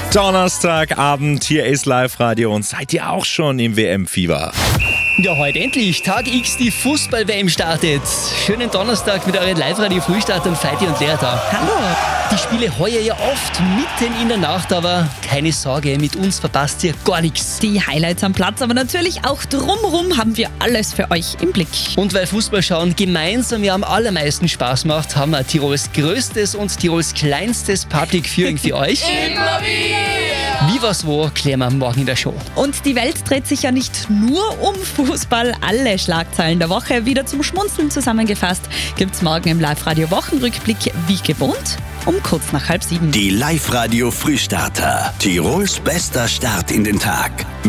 Donnerstagabend, hier ist Live-Radio und seid ihr auch schon im WM-Fieber? Ja, heute endlich. Tag X, die Fußball-WM startet. Schönen Donnerstag mit euren Live-Radio-Frühstartern Feiti und Lea da. Hallo. Die Spiele heuer ja oft mitten in der Nacht, aber keine Sorge, mit uns verpasst ihr gar nichts. Die Highlights am Platz, aber natürlich auch drumherum haben wir alles für euch im Blick. Und weil Fußballschauen gemeinsam ja am allermeisten Spaß macht, haben wir Tirols größtes und Tirols kleinstes Public Viewing für euch. Immer wieder! Wie was wo, klären wir morgen in der Show. Und die Welt dreht sich ja nicht nur um Fußball. Alle Schlagzeilen der Woche wieder zum Schmunzeln zusammengefasst gibt's morgen im Live-Radio-Wochenrückblick wie gewohnt um kurz nach 6:30. Die Live-Radio Frühstarter. Tirols bester Start in den Tag.